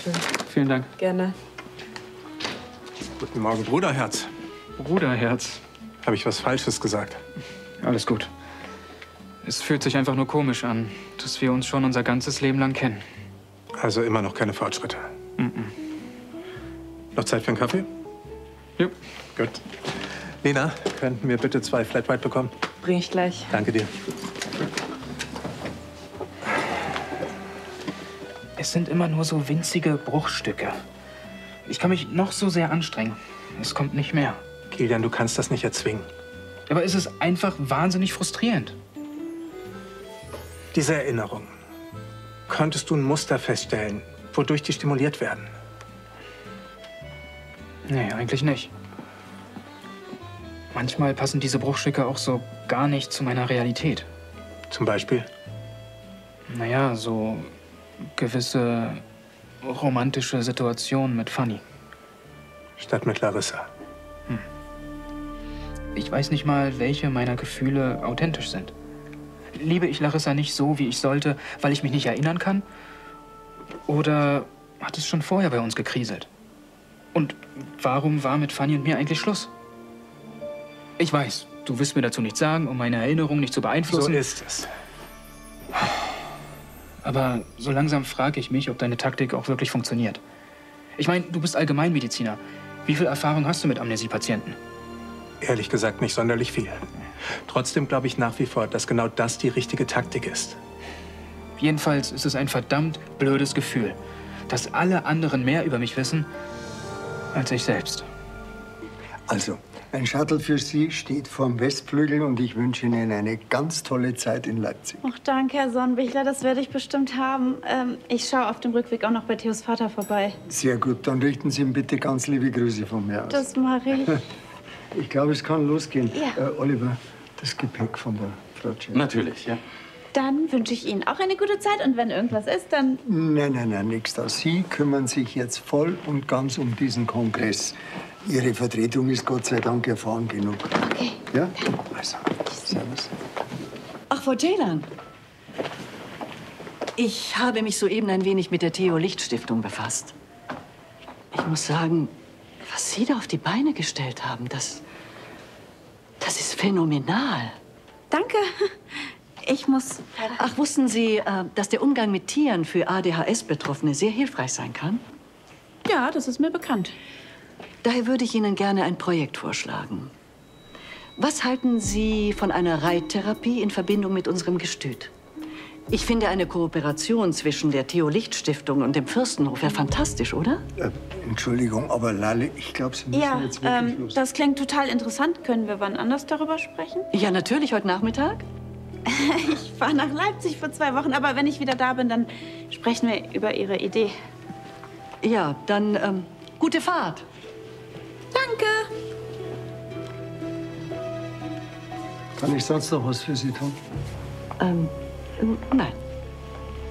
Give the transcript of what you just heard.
Schön. Vielen Dank. Gerne. Guten Morgen, Bruderherz. Bruderherz. Habe ich was Falsches gesagt? Alles gut. Es fühlt sich einfach nur komisch an, dass wir uns schon unser ganzes Leben lang kennen. Also immer noch keine Fortschritte? Noch Zeit für einen Kaffee? Ja. Gut. Lena, könnten wir bitte 2 Flat White bekommen? Bring ich gleich. Danke dir. Es sind immer nur so winzige Bruchstücke. Ich kann mich noch so sehr anstrengen. Es kommt nicht mehr. Kilian, du kannst das nicht erzwingen. Aber es ist einfach wahnsinnig frustrierend. Diese Erinnerung. Könntest du ein Muster feststellen, wodurch die stimuliert werden? Nee, eigentlich nicht. Manchmal passen diese Bruchstücke auch so gar nicht zu meiner Realität. Zum Beispiel? Naja, so gewisse romantische Situationen mit Fanny. Statt mit Larissa. Ich weiß nicht mal, welche meiner Gefühle authentisch sind. Liebe ich Larissa nicht so, wie ich sollte, weil ich mich nicht erinnern kann? Oder hat es schon vorher bei uns gekriselt? Und warum war mit Fanny und mir eigentlich Schluss? Ich weiß, du wirst mir dazu nichts sagen, um meine Erinnerung nicht zu beeinflussen. So ist es. Aber so langsam frage ich mich, ob deine Taktik auch wirklich funktioniert. Ich meine, du bist Allgemeinmediziner. Wie viel Erfahrung hast du mit Amnesiepatienten? Ehrlich gesagt nicht sonderlich viel. Trotzdem glaube ich nach wie vor, dass genau das die richtige Taktik ist. Jedenfalls ist es ein verdammt blödes Gefühl, dass alle anderen mehr über mich wissen als ich selbst. Also, ein Shuttle für Sie steht vorm Westflügel und ich wünsche Ihnen eine ganz tolle Zeit in Leipzig. Ach, danke, Herr Sonnenbichler, das werde ich bestimmt haben. Ich schaue auf dem Rückweg auch noch bei Theos Vater vorbei. Sehr gut, dann richten Sie ihm bitte ganz liebe Grüße von mir aus. Das mache ich. Ich glaube, es kann losgehen. Ja. Oliver, das Gepäck von der Frau Chen. Natürlich, ja. Dann wünsche ich Ihnen auch eine gute Zeit und wenn irgendwas ist, dann... Nein, nichts da. Sie kümmern sich jetzt voll und ganz um diesen Kongress. Ihre Vertretung ist Gott sei Dank erfahren genug. Okay. Ja? Also, servus. Ach, Frau Ceylan. Ich habe mich soeben ein wenig mit der Theo-Licht-Stiftung befasst. Ich muss sagen, was Sie da auf die Beine gestellt haben, das ist phänomenal. Danke. Ich muss... Ach, wussten Sie, dass der Umgang mit Tieren für ADHS-Betroffene sehr hilfreich sein kann? Ja, das ist mir bekannt. Daher würde ich Ihnen gerne ein Projekt vorschlagen. Was halten Sie von einer Reittherapie in Verbindung mit unserem Gestüt? Ich finde eine Kooperation zwischen der Theo-Licht-Stiftung und dem Fürstenhof ja fantastisch, oder? Entschuldigung, aber Lali, ich glaube, Sie müssen Ja, jetzt wirklich los. das klingt total interessant. Können wir wann anders darüber sprechen? Ja, natürlich, heute Nachmittag. Ich fahre nach Leipzig für 2 Wochen, aber wenn ich wieder da bin, dann sprechen wir über Ihre Idee. Ja, dann gute Fahrt. Danke. Kann ich sonst noch was für Sie tun? Nein.